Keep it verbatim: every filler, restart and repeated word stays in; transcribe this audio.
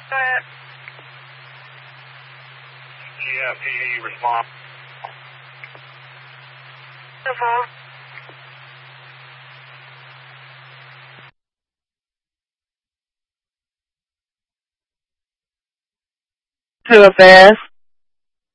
Go ahead. Yeah, P E response. The phone. Too fast.